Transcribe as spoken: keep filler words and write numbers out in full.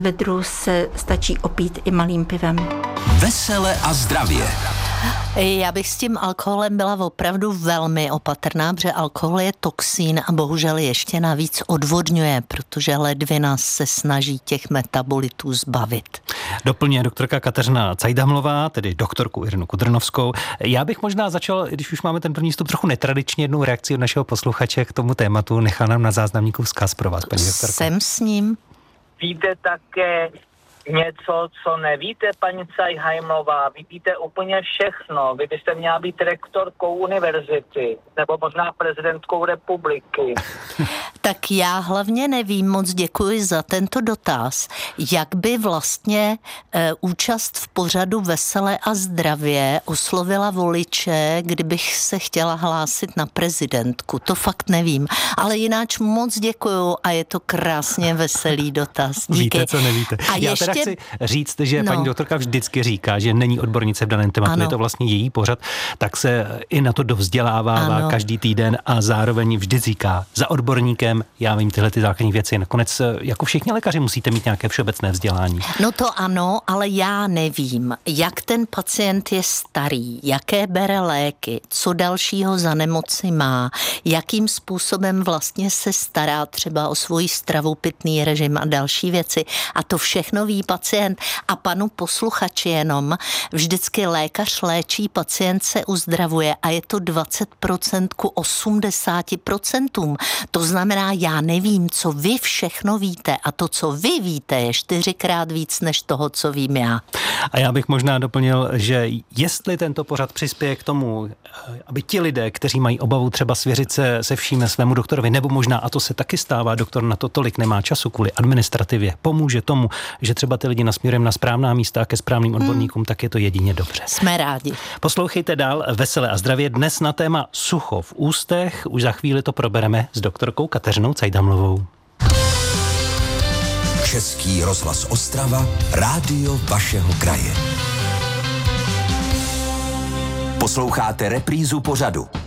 Vedru se stačí opít i malým pivem. Vesele a zdravě. Já bych s tím alkoholem byla opravdu velmi opatrná, protože alkohol je toxín a bohužel ještě navíc odvodňuje, protože ledvina se snaží těch metabolitů zbavit. Doplňuje doktorka Kateřina Cajdhamlová, tedy doktorku Irenu Kudrnovskou. Já bych možná začal, když už máme ten první vstup, trochu netradičně jednou reakci od našeho posluchače k tomu tématu. Nechal nám na záznamníku vzkaz pro vás, paní doktorko. Jsem s ním. Víte také něco, co nevíte, paní Cajdhamlová? Vy víte úplně všechno. Vy byste měla být rektorkou univerzity nebo možná prezidentkou republiky. Tak já hlavně nevím, moc děkuji za tento dotaz, jak by vlastně e, účast v pořadu Veselé a zdravě oslovila voliče, kdybych se chtěla hlásit na prezidentku. To fakt nevím, ale jináč moc děkuju a je to krásně veselý dotaz. Díky. Víte, co nevíte. A já ještě... teda chci říct, že no. paní doktorka vždycky říká, že není odbornice v daném tématu, ano. Je to vlastně její pořad, tak se i na to dovzdělávává ano. každý týden a zároveň vždy říká, za odborníkem já vím tyhle ty základní věci. Nakonec, jako všichni lékaři, musíte mít nějaké všeobecné vzdělání. No to ano, ale já nevím, jak ten pacient je starý, jaké bere léky, co dalšího za nemoci má, jakým způsobem vlastně se stará třeba o svoji stravu, pitný režim a další věci. A to všechno ví pacient. A panu posluchači jenom, vždycky lékař léčí, pacient se uzdravuje a je to dvacet procent ku osmdesáti procentům. To znamená, já nevím, co vy všechno víte a to, co vy víte, je čtyřikrát víc než toho, co vím já. A já bych možná doplnil, že jestli tento pořad přispěje k tomu, aby ti lidé, kteří mají obavu třeba svěřit se se vším svému doktorovi, nebo možná, a to se taky stává, doktor na to tolik nemá času kvůli administrativě, pomůže tomu, že třeba ty lidi nasměrujeme na správná místa a ke správným odborníkům, hmm. tak je to jedině dobře. Jsme rádi. Poslouchejte dál Veselé a zdravě. Dnes na téma sucho v ústech. Už za chvíli to probereme s doktorkou Kateřinou Cajdhamlovou. Český rozhlas Ostrava, rádio vašeho kraje. Posloucháte reprízu pořadu